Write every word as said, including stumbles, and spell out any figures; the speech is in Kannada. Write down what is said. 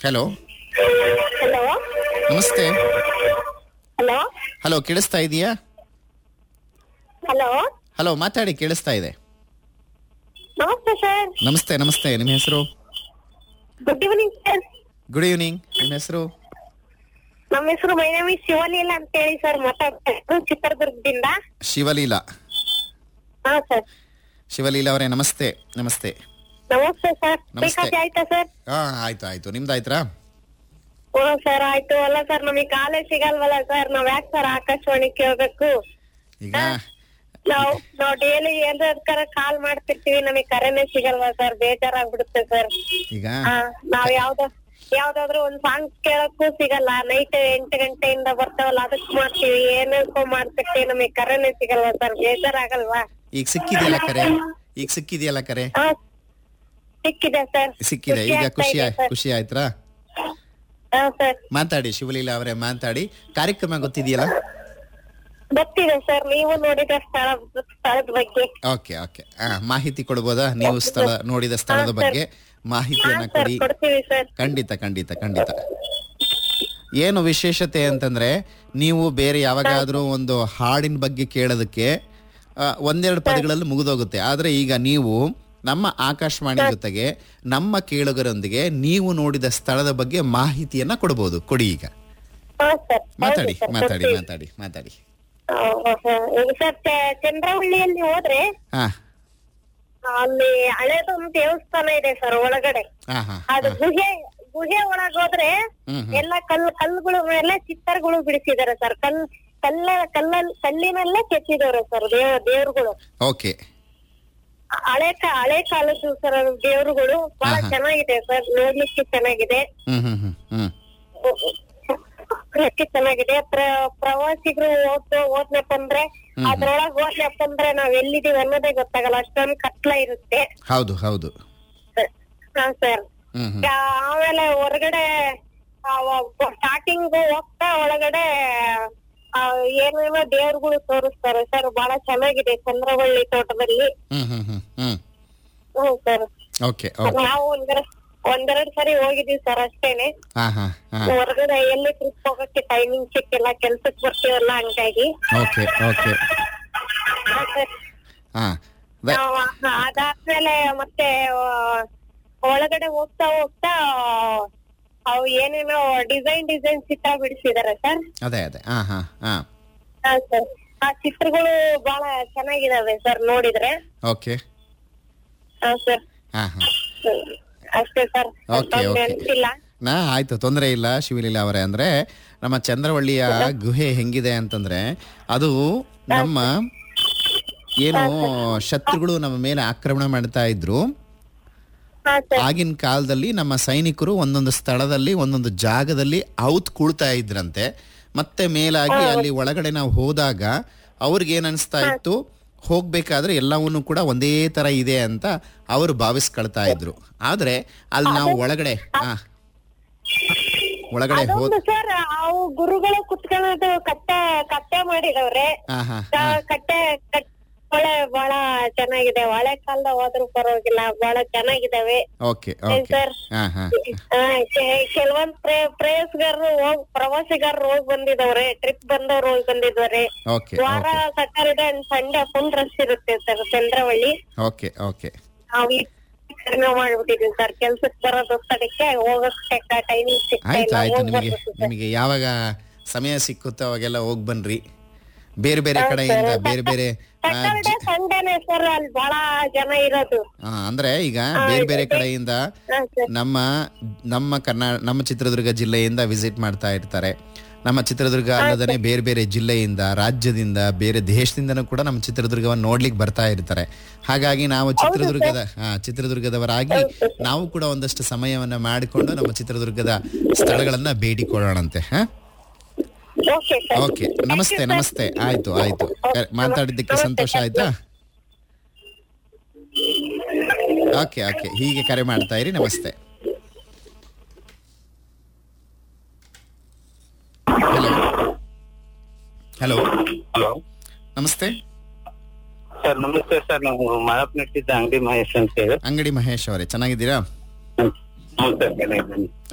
ಹಲೋ ಹಲೋ ನಮಸ್ತೆ. ಹಲೋ ಹಲೋ ಕೇಳಿಸ್ತಾ ಇದೆಯಾ? ಹಲೋ ಹಲೋ ಮಾತಾಡಿ, ಕೇಳಿಸ್ತಾ ಇದೆ. ನಮಸ್ತೆ ಸರ್. ನಮಸ್ತೆ ನಮಸ್ತೆ ನಿಮ್ಮ ಹೆಸರು? Good evening sir. Good evening. ನಿಮ್ಮ ಹೆಸರು? ನಮ್ಮ ಹೆಸರು ಮೈ ನೇಮ್ ಇಸ್ ಶಿವಲೀಲಾ ಅಂತ ಹೇಳಿ ಸರ್, ಮಾತಾಡ್ತಾ ಇರೋದು ಚಿತ್ರದುರ್ಗದಿಂದ. ಶಿವಲೀಲಾ. ಹಾ ಸರ್. ಶಿವಲೀಲಾ ಅವರೇ ನಮಸ್ತೆ. ನಮಸ್ತೆ ನಮಸ್ತೆ ಸರ್. ನಮಸ್ತೆ. ಬೇಕಾಗಿ ಆಯ್ತಾ ಸರ್? ಹಾ ಆಯ್ತು ಆಯ್ತು. ನಿಮ್ದಾಯ್ತಾ? ಹ್ಞೂ ಸರ್ ಆಯ್ತು. ಅಲ್ಲ ಸರ್ ನಮಗೆ ಕಾಲೇ ಸಿಗಲ್ವಲ್ಲ ಸರ್, ನಾವ್ ಯಾಕೆ ಸರ್ ಆಕಾಶವಾಣಿ ಕೇಳ್ಬೇಕು? ಈಗ ನಾವು ನಾವು ಡೈಲಿ ಏನಾರ ಕಾಲ್ ಮಾಡ್ತಿರ್ತೀವಿ, ನಮಗೆ ಕರೆನೇ ಸಿಗಲ್ವಾ ಸರ್, ಬೇಜಾರಾಗ್ಬಿಡುತ್ತೆ ಸರ್. ಈಗ ನಾವ್ ಯಾವ್ದೋ ಯಾವ್ದಾದ್ರು ಒಂದ್ ಸಾಂಗ್ ಕೇಳಕ್ಕೂ ಸಿಗಲ್ಲ. ನೈಟ್ ಎಂಟು ಗಂಟೆಯಿಂದ ಬರ್ತಾವಲ್ಲ ಅದಕ್ ಮಾಡ್ತೀವಿ, ಏನೇಳ್ಕೊ ಮಾಡ್ತಿರ್ತೀವಿ, ನಮಗೆ ಕರೆನೇ ಸಿಗಲ್ವಾ ಸರ್, ಬೇಜಾರಾಗಲ್ವಾ? ಈಗ ಸಿಕ್ಕಿದೆಯಲ್ಲ ಕರೆ, ಈಗ ಸಿಕ್ಕಿದೆಯಲ್ಲ ಕರೆ. ಹಾ ಸಿಕ್ಕಿದೆ ಸರ್. ಸಿಕ್ಕಿದೆ. ಈಗ ಖುಷಿ ಖುಷಿ ಆಯ್ತಾ? ಹಾ ಸರ್. ಮಾತಾಡಿ ಶಿವಲೀಲಾ ಅವರೇ, ಮಾತಾಡಿ. ಕಾರ್ಯಕ್ರಮ ಗೊತ್ತಿದೆಯಲ್ಲ? ಗೊತ್ತಿದೆ ಸರ್. ನೀವು ನೋಡಿದ ಸ್ಥಳ ಸ್ಥಳದ ಬಗ್ಗೆ ಓಕೆ ಓಕೆ ಮಾಹಿತಿ ಕೊಡ್ಬೋದಾ? ನೀವು ಸ್ಥಳ ನೋಡಿದ ಸ್ಥಳದ ಬಗ್ಗೆ ಮಾಹಿತಿಯನ್ನ ಕೊಡಿ. ಕೊಡ್ತೀವಿ ಸರ್. ಖಂಡಿತ ಖಂಡಿತ ಖಂಡಿತ. ಏನು ವಿಶೇಷತೆ ಅಂತಂದ್ರೆ, ನೀವು ಬೇರೆ ಯಾವಾಗಾದ್ರೂ ಒಂದು ಹಾಡಿನ ಬಗ್ಗೆ ಕೇಳೋದಕ್ಕೆ ಆ, ಒಂದೆರಡು ಪದಗಳಲ್ಲಿ ಮುಗಿದೋಗುತ್ತೆ. ಆದ್ರೆ ಈಗ ನೀವು ನಮ್ಮ ಆಕಾಶವಾಣಿ ಜೊತೆಗೆ ನಮ್ಮ ಕೇಳುಗರೊಂದಿಗೆ ನೀವು ನೋಡಿದ ಸ್ಥಳದ ಬಗ್ಗೆ ಮಾಹಿತಿಯನ್ನ ಕೊಡಬಹುದು. ಕೊಡಿ ಈಗ. ಹಾ ಸರ್. ಮಾತಾಡಿ ಮಾತಾಡಿ ಮಾತಾಡಿ ಮಾತಾಡಿ. ಈಗ ಸರ್ ಚಂದ್ರವಳ್ಳಿಯಲ್ಲಿ ಹೋದ್ರೆ ಹಾ ಅಲ್ಲಿ ಹಳೇದೊಂದು ದೇವಸ್ಥಾನ ಇದೆ ಸರ್ ಒಳಗಡೆ. ಹಾ ಹಾ ಅದು ಗುಹೆ ಗುಹೆ ಒಳಗ್ ಹೋದ್ರೆ ಎಲ್ಲ ಕಲ್ ಕಲ್ಲುಗಳ ಮೇಲೆ ಚಿತ್ರಗಳು ಬಿಡಿಸಿದಾರೆ ಸರ್. ಕಲ್ ಕಲ್ಲ ಕಲ್ಲಲ್ಲಿ ಕಲ್ಲಿನಲ್ಲೇ ಕೆತ್ತಿದವ್ರೆ ಸರ್ ದೇವ ದೇವ್ರುಗಳು. ಓಕೆ. ಹಳೆ ಕಾ- ಹಳೆ ಕಾಲದ್ದು ಸರ್ ದೇವ್ರುಗಳು ಬಹಳ ಚೆನ್ನಾಗಿದೆ ಸರ್, ನೋಡ್ಲಿಕ್ಕೆ ಚೆನ್ನಾಗಿದೆ. ಹ್ಮ್ ಹ್ಮ್ ಹ್ಮ್ ಹ್ಮ್ ಎಷ್ಟು ಚೆನ್ನಾಗಿದೆ. ಪ್ರ- ಪ್ರವಾಸಿಗರು ಹೋದ್ ಹೋದ್ನಪ್ಪ ಅಂದ್ರೆ ಅದ್ರೊಳಗ್ ಹೋದ್ನಪ್ಪ ಅಂದ್ರೆ ನಾವ್ ಎಲ್ಲಿದೀವಿ ಅನ್ನೋದೇ ಗೊತ್ತಾಗಲ್ಲ, ಅಷ್ಟೊಂದು ಕತ್ಲ ಇರುತ್ತೆ. ಹೌದು ಹೌದು. ಹಾ ಸರ್. ಹ್ಮ್ ಹ್ಮ್ ಆಮೇಲೆ ಹೊರಗಡೆ ಸ್ಟಾರ್ಟಿಂಗ್ ಹೋಗ್ತಾ ಒಳಗಡೆ ಆ, ಏನೇನೋ ದೇವ್ರುಗಳು ತೋರಿಸ್ತಾರೆ ಸರ್, ಬಹಳ ಚೆನ್ನಾಗಿದೆ ಚಂದ್ರವಳ್ಳಿ ತೋಟದಲ್ಲಿ. ಹ್ಮ್ ಹ್ಮ್ ಹ್ಮ್ ಹ್ಮ್ ಹ್ಮ್ ಸರ್. Okay okay. ನಾವು ಒಂದೆರಡು ಒಂದೆರಡು ಸರಿ ಹೋಗಿದೀವಿ ಸರ್ ಅಷ್ಟೇನೆ. ಹಾ ಹಾ ಹಾ ಹೊರಗಡೆ ಎಲ್ಲಿ ಟ್ರಿಪ್ ಹೋಗಕ್ಕೆ ಟೈಮಿಂಗ್ ಸಿಕ್ಕಿಲ್ಲ, ಕೆಲ್ಸಕ್ ಬರ್ತೀವಲ್ಲ ಹಂಗಾಗಿ. Okay okay. ಹಾ ಸರ್. ಹಾ ನಾವು ಅದಾದ್ಮೇಲೆ ಮತ್ತೆ ಆ, ಒಳಗಡೆ ಹೋಗ್ತಾ ಹೋಗ್ತಾ ಅವು ಏನೇನೋ ಡಿಸೈನ್ ಡಿಸೈನ್ ಚಿತ್ರ ಬಿಡಿಸಿದಾರೆ ಸರ್. ಅದೇ ಅದೇ. ಹಾ ಹಾ ಹಾ ಹಾ ಸರ್. ಆ ಚಿತ್ರಗಳು ಬಹಳ ಚೆನ್ನಾಗಿದಾವೆ ಸರ್ ನೋಡಿದ್ರೆ. ಓಕೆ. ಹಾ ಸರ್. ಹಾ ಹಾ ಅಷ್ಟೇ ಸರ್. Okay okay. ನೆನಪಿಲ್ಲ. ನಾ ಆಯ್ತು, ತೊಂದರೆ ಇಲ್ಲ ಶಿವಲೀಲಾ ಅವರೇ. ಅಂದ್ರೆ ನಮ್ಮ ಚಂದ್ರವಳ್ಳಿಯ ಗುಹೆ ಹೆಂಗಿದೆ ಅಂತಂದ್ರೆ, ಅದು ನಮ್ಮ ಏನು ಶತ್ರುಗಳು ನಮ್ಮ ಮೇಲೆ ಆಕ್ರಮಣ ಮಾಡ್ತಾ ಇದ್ರು ಹಾ ಸರ್. ಆಗಿನ ಕಾಲದಲ್ಲಿ ನಮ್ಮ ಸೈನಿಕರು ಒಂದೊಂದು ಸ್ಥಳದಲ್ಲಿ ಒಂದೊಂದು ಜಾಗದಲ್ಲಿ ಔತ್ ಕೂಳ್ತಾ ಇದ್ರಂತೆ. ಮತ್ತೆ ಮೇಲಾಗಿ ಅಲ್ಲಿ ಒಳಗಡೆ ನಾವು ಹೋದಾಗ ಅವ್ರಿಗೆ ಏನ್ ಅನಿಸ್ತಾ ಇತ್ತು, ಹೋಗ್ಬೇಕಾದ್ರೆ ಎಲ್ಲವನ್ನೂ ಕೂಡ ಒಂದೇ ತರ ಇದೆ ಅಂತ ಅವರು ಭಾವಿಸ್ಕೊಳ್ತಾ ಇದ್ರು. ಆದ್ರೆ ಅಲ್ಲಿ ನಾವು ಒಳಗಡೆ ಆ ಒಳಗಡೆ ಹೋದ್ ಅದೊಂದು ಸರ್ ಅವು ಗುರುಗಳು ಕುತ್ಕೊಳ್ಳೋದು ಕಟ್ಟೆ ಕಟ್ಟೆ ಮಾಡಿದವ್ರೆ. ಹಾ ಹಾ ಕ- ಕಟ್ಟೆ ಕಟ್- ಒಳ್ಳೆ ಬಹಳ ಚೆನ್ನಾಗಿದೆ. ಹಳೆ ಕಾಲದ ಹೋದ್ರು ಪರವಾಗಿಲ್ಲ, ಬಹಳ ಚೆನ್ನಾಗಿದಾವೆ. Okay okay. ಸರ್. ಹಾ ಹಾ ಕೆಲವೊಂದ್ ಪ್ರೇಯಸ್ಗಾರರು ಹೋಗ್ ಪ್ರವಾಸಿಗಾರರು ಹೋಗ್ ಬಂದಿದವ್ರೆ, ಟ್ರಿಪ್ ಬಂದವ್ರು ಹೋಗಿ ಬಂದಿದ್ದಾರೆ. ಓಕೆ ವಾರ okay Saturday and Sunday full rush ಇರುತ್ತೆ ಸರ್ ಚಂದ್ರವಳ್ಳಿ. Okay okay. ನಾವು ಈ ಕಡಿಮೆ ಮಾಡ್ಬಿಟ್ಟಿದೀವಿ ಸರ್, ಕೆಲ್ಸಕ್ ಬರೋದು ತಡಕ್ಕೆ ಹೋಗಕ್ಕೆ ಟೈಮಿಂಗ್ ಸಿಗ್ತಾ ಆಯ್ತು ಇಲ್ಲ. ಆಯ್ತು. ಹೋಗ್ ನಿಮಗೆ ಬರ್ಬೇಕು ಸರ್. ನಿಮಗೆ ಯಾವಾಗ ಸಮಯ ಸಿಕ್ಕುತ್ತೋ ಅವಾಗೆಲ್ಲ ಹೋಗ್ ಬನ್ರಿ. ಬೇರೆ ಬೇರೆ ಕಡೆಯಿಂದ ಬೇರೆ ಬೇರೆ ಆ, ಸ್ಯಾಟರ್ಡೆ ಜ- ಸಂಡೇನೆ ಸರ್ ಅಲ್ಲಿ ಬಹಳ ಜನ ಇರೋದು. ಆ, ಅಂದ್ರೆ ಈಗ ಬೇರೆ ಬೇರೆ ಕಡೆಯಿಂದ ಹಾ ಸರ್. ನಮ್ಮ ನಮ್ಮ ಕರ್ನಾ ನಮ್ಮ ಚಿತ್ರದುರ್ಗ ಜಿಲ್ಲೆಯಿಂದ ವಿಸಿಟ್ ಮಾಡ್ತಾ ಇರ್ತಾರೆ. ನಮ್ಮ ಚಿತ್ರದುರ್ಗ ಅಲ್ಲದೇ ಬೇರೆ ಬೇರೆ ಜಿಲ್ಲೆಯಿಂದ, ರಾಜ್ಯದಿಂದ, ಬೇರೆ ದೇಶದಿಂದನೂ ಕೂಡ ನಮ್ಮ ಚಿತ್ರದುರ್ಗವನ್ನು ನೋಡ್ಲಿಕ್ಕೆ ಬರ್ತಾ ಇರ್ತಾರೆ. ಹಾಗಾಗಿ ನಾವು ಚಿತ್ರದುರ್ಗದ ಆ, ಚಿತ್ರದುರ್ಗದವರಾಗಿ ನಾವು ಕೂಡ ಒಂದಷ್ಟು ಸಮಯವನ್ನ ಮಾಡಿಕೊಂಡು ನಮ್ಮ ಚಿತ್ರದುರ್ಗದ ಸ್ಥಳಗಳನ್ನ ಭೇಟಿ ಕೊಡೋಣಂತೆ. ಹಾ ಓಕೆ ಸರ್. ಓಕೆ. ನಮಸ್ತೆ ನಮಸ್ತೆ. ಆಯ್ತು ಆಯ್ತು. ಕ- ಮಾತಾಡಿದ್ದಕ್ಕೆ ಸಂತೋಷ ಆಯ್ತಾ? Okay okay. ಹೀಗೆ ಕರೆ ಮಾಡ್ತಾ ಇರಿ. ನಮಸ್ತೆ. ಹಲೋ ಹಲೋ ಹಲೋ ನಮಸ್ತೆ ಸರ್. ನಮಸ್ತೆ ಸರ್. ನಾವು ಮಾಳಪ್ ನಟ್ಟಿದ್ದ ಅಂಗಡಿ ಮಹೇಶ್ ಅಂತ ಹೇಳಿ. ಅಂಗಡಿ ಮಹೇಶ್ ಅವರೇ, ಚೆನ್ನಾಗಿದ್ದೀರಾ? ಹ್ಮ್ ಸರ್.